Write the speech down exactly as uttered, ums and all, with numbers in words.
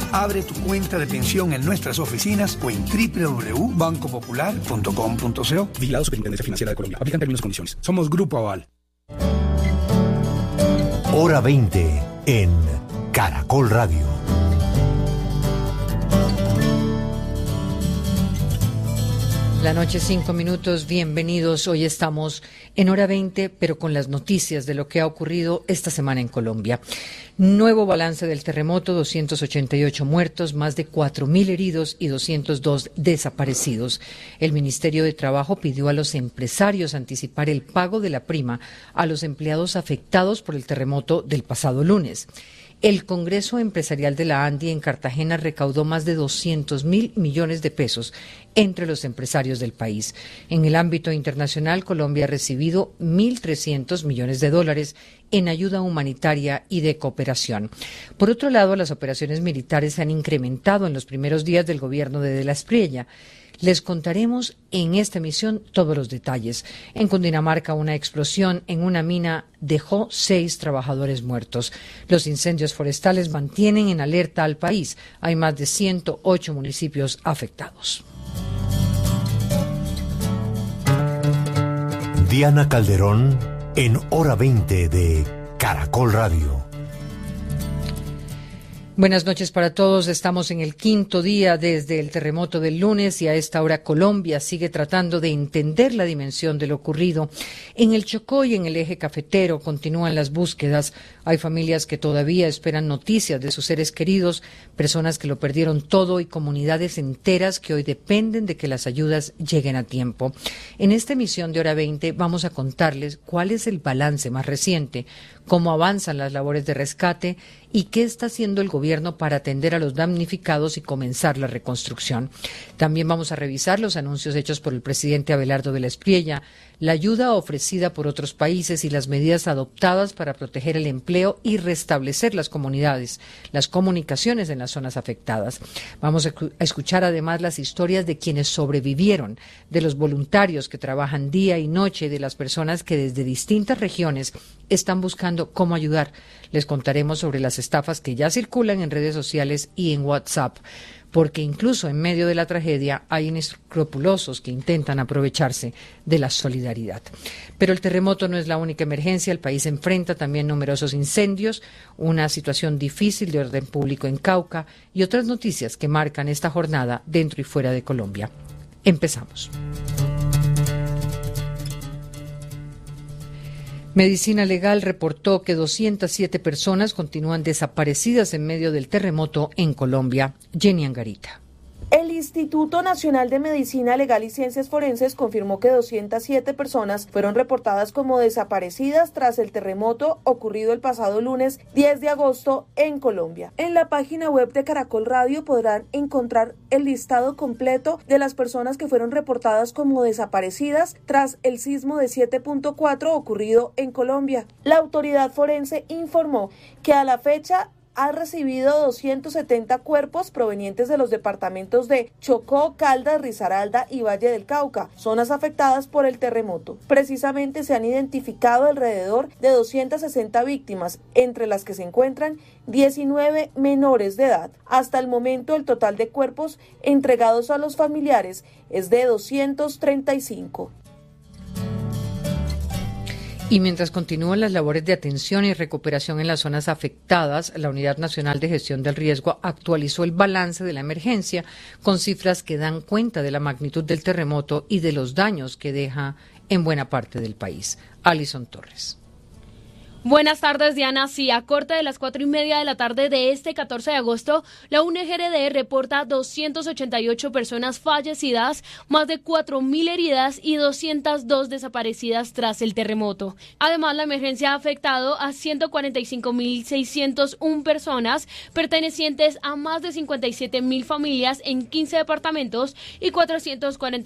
Abre tu cuenta de pensión en nuestras oficinas o en doble u doble u doble u punto banco popular punto com punto co. Vigilado Superintendencia Financiera de Colombia. Aplican términos y condiciones. Somos Grupo Aval. Hora veinte en Caracol Radio. La noche, cinco minutos, bienvenidos. Hoy estamos en hora veinte, pero con las noticias de lo que ha ocurrido esta semana en Colombia. Nuevo balance del terremoto, doscientos ochenta y ocho muertos, más de cuatro mil heridos y doscientos dos desaparecidos. El Ministerio de Trabajo pidió a los empresarios anticipar el pago de la prima a los empleados afectados por el terremoto del pasado lunes. El Congreso Empresarial de la ANDI en Cartagena recaudó más de doscientos mil millones de pesos entre los empresarios del país. En el ámbito internacional, Colombia ha recibido mil trescientos millones de dólares en ayuda humanitaria y de cooperación. Por otro lado, las operaciones militares se han incrementado en los primeros días del gobierno de De la Espriella. Les contaremos en esta emisión todos los detalles. En Cundinamarca, una explosión en una mina dejó seis trabajadores muertos. Los incendios forestales mantienen en alerta al país. Hay más de ciento ocho municipios afectados. Diana Calderón en Hora veinte de Caracol Radio. Buenas noches para todos. Estamos en el quinto día desde el terremoto del lunes y a esta hora Colombia sigue tratando de entender la dimensión de lo ocurrido. En el Chocó y en el eje cafetero continúan las búsquedas. Hay familias que todavía esperan noticias de sus seres queridos, personas que lo perdieron todo y comunidades enteras que hoy dependen de que las ayudas lleguen a tiempo. En esta emisión de Hora veinte vamos a contarles cuál es el balance más reciente, cómo avanzan las labores de rescate y qué está haciendo el gobierno para atender a los damnificados y comenzar la reconstrucción. También vamos a revisar los anuncios hechos por el presidente Abelardo de la Espriella, la ayuda ofrecida por otros países y las medidas adoptadas para proteger el empleo y restablecer las comunidades, las comunicaciones en las zonas afectadas. Vamos a escuchar además las historias de quienes sobrevivieron, de los voluntarios que trabajan día y noche, de las personas que desde distintas regiones están buscando cómo ayudar. Les contaremos sobre las estafas que ya circulan en redes sociales y en WhatsApp, porque incluso en medio de la tragedia hay inescrupulosos que intentan aprovecharse de la solidaridad. Pero el terremoto no es la única emergencia. El país enfrenta también numerosos incendios, una situación difícil de orden público en Cauca y otras noticias que marcan esta jornada dentro y fuera de Colombia. Empezamos. Medicina Legal reportó que doscientas siete personas continúan desaparecidas en medio del terremoto en Colombia. Jenny Angarita. El Instituto Nacional de Medicina Legal y Ciencias Forenses confirmó que doscientas siete personas fueron reportadas como desaparecidas tras el terremoto ocurrido el pasado lunes diez de agosto en Colombia. En la página web de Caracol Radio podrán encontrar el listado completo de las personas que fueron reportadas como desaparecidas tras el sismo de siete punto cuatro ocurrido en Colombia. La autoridad forense informó que a la fecha ha recibido doscientos setenta cuerpos provenientes de los departamentos de Chocó, Caldas, Risaralda y Valle del Cauca, zonas afectadas por el terremoto. Precisamente se han identificado alrededor de doscientas sesenta víctimas, entre las que se encuentran diecinueve menores de edad. Hasta el momento, el total de cuerpos entregados a los familiares es de doscientos treinta y cinco. Y mientras continúan las labores de atención y recuperación en las zonas afectadas, la Unidad Nacional de Gestión del Riesgo actualizó el balance de la emergencia con cifras que dan cuenta de la magnitud del terremoto y de los daños que deja en buena parte del país. Alison Torres. Buenas tardes, Diana. Sí, a corte de las cuatro y media de la tarde de este catorce de agosto, la U N G R D reporta doscientas ochenta y ocho personas fallecidas, más de cuatro mil heridas y doscientas dos desaparecidas tras el terremoto. Además, la emergencia ha afectado a ciento cuarenta y cinco mil seiscientas una personas pertenecientes a más de cincuenta y siete mil familias en quince departamentos y cuatrocientos cuarenta